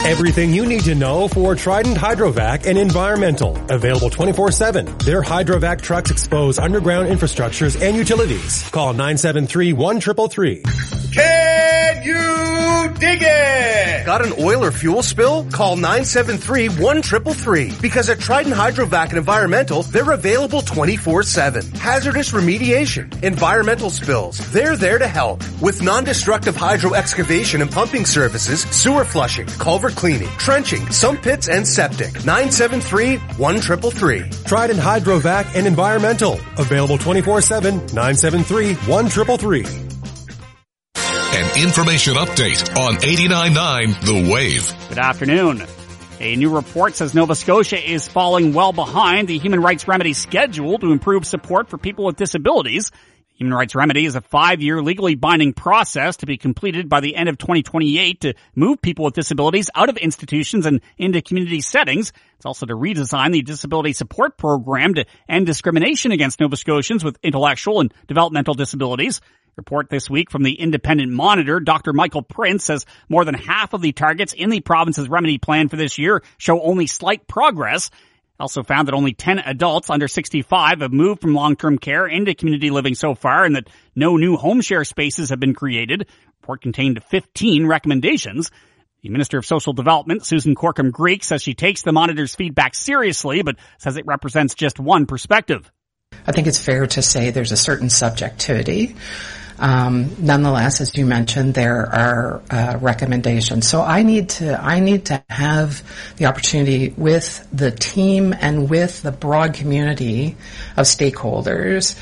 Everything you need to know for Trident Hydrovac and Environmental. Available 24/7. Their Hydrovac trucks expose underground infrastructures and utilities. Call 973-1333. Can you dig it? Got an oil or fuel spill? Call 973-1333. Because at Trident Hydrovac and Environmental, they're available 24/7. Hazardous remediation, environmental spills, they're there to help. With non-destructive hydro excavation and pumping services, sewer flushing, culvert cleaning, trenching, sump pits, and septic. 973-1333. Trident Hydrovac and Environmental. Available 24/7. 973-1333. An information update on 89.9 The Wave. Good afternoon. A new report says Nova Scotia is falling well behind the Human Rights Remedy schedule to improve support for people with disabilities. Human Rights Remedy is a 5-year legally binding process to be completed by the end of 2028 to move people with disabilities out of institutions and into community settings. It's also to redesign the disability support program to end discrimination against Nova Scotians with intellectual and developmental disabilities. Report this week from the Independent Monitor, Dr. Michael Prince says more than half of the targets in the province's remedy plan for this year show only slight progress. Also found that only 10 adults under 65 have moved from long-term care into community living so far and that no new home share spaces have been created. The report contained 15 recommendations. The Minister of Social Development, Susan Corkum-Greek, says she takes the Monitor's feedback seriously, but says it represents just one perspective. I think it's fair to say there's a certain subjectivity. Nonetheless, as you mentioned, there are recommendations. So I need to have the opportunity with the team and with the broad community of stakeholders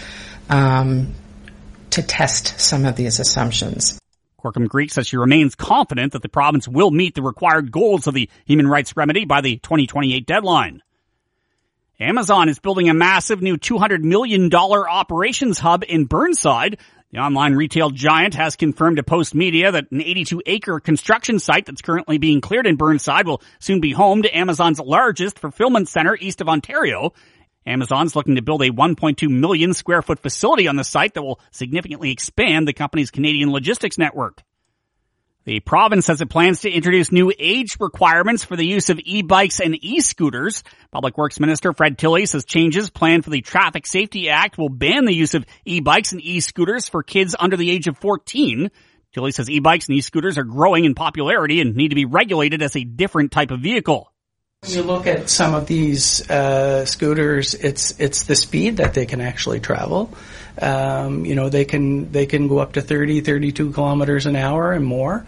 to test some of these assumptions. Corkum-Greek says she remains confident that the province will meet the required goals of the Human Rights Remedy by the 2028 deadline. Amazon is building a massive new $200 million operations hub in Burnside. The online retail giant has confirmed to Post Media that an 82-acre construction site that's currently being cleared in Burnside will soon be home to Amazon's largest fulfillment center east of Ontario. Amazon's looking to build a 1.2 million square foot facility on the site that will significantly expand the company's Canadian logistics network. The province says it plans to introduce new age requirements for the use of e-bikes and e-scooters. Public Works Minister Fred Tilley says changes planned for the Traffic Safety Act will ban the use of e-bikes and e-scooters for kids under the age of 14. Tilley says e-bikes and e-scooters are growing in popularity and need to be regulated as a different type of vehicle. You look at some of these scooters, it's the speed that they can actually travel. They can go up to 30, 32 kilometers an hour and more.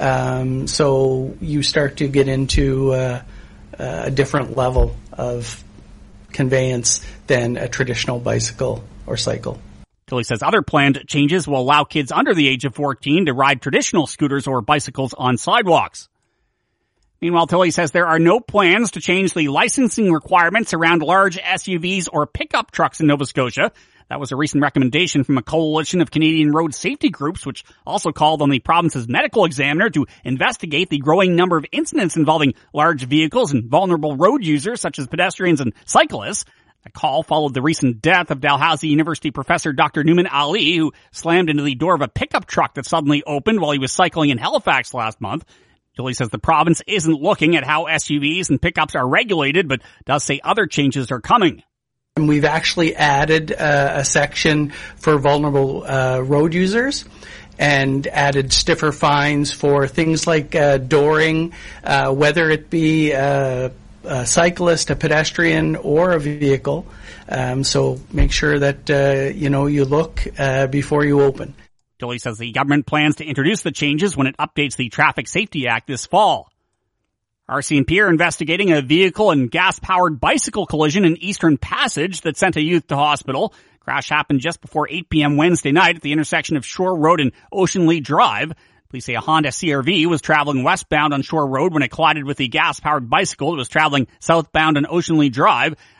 So you start to get into a different level of conveyance than a traditional bicycle or cycle. Tilley says other planned changes will allow kids under the age of 14 to ride traditional scooters or bicycles on sidewalks. Meanwhile, Tilley says there are no plans to change the licensing requirements around large SUVs or pickup trucks in Nova Scotia. That was a recent recommendation from a coalition of Canadian road safety groups, which also called on the province's medical examiner to investigate the growing number of incidents involving large vehicles and vulnerable road users such as pedestrians and cyclists. A call followed the recent death of Dalhousie University professor Dr. Nouman Ali, who slammed into the door of a pickup truck that suddenly opened while he was cycling in Halifax last month. Tilley says the province isn't looking at how SUVs and pickups are regulated, but does say other changes are coming. And we've actually added a section for vulnerable road users and added stiffer fines for things like dooring, whether it be a cyclist, a pedestrian, or a vehicle. So make sure that you look before you open. Tilley says the government plans to introduce the changes when it updates the Traffic Safety Act this fall. RCMP are investigating a vehicle and gas-powered bicycle collision in Eastern Passage that sent a youth to hospital. Crash happened just before 8 p.m. Wednesday night at the intersection of Shore Road and Ocean Lee Drive. Police say a Honda CR-V was traveling westbound on Shore Road when it collided with the gas-powered bicycle that was traveling southbound on Ocean Lee Drive.